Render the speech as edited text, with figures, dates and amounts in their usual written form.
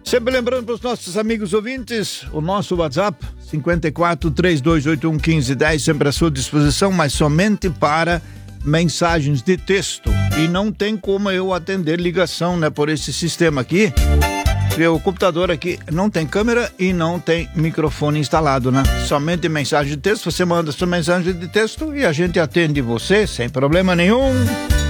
Sempre lembrando para os nossos amigos ouvintes, o nosso WhatsApp 54-3281-1510, sempre à sua disposição, mas somente para mensagens de texto. E não tem como eu atender ligação, né, por esse sistema aqui. Porque o computador aqui não tem câmera e não tem microfone instalado, né? Somente mensagem de texto. Você manda sua mensagem de texto e a gente atende você sem problema nenhum.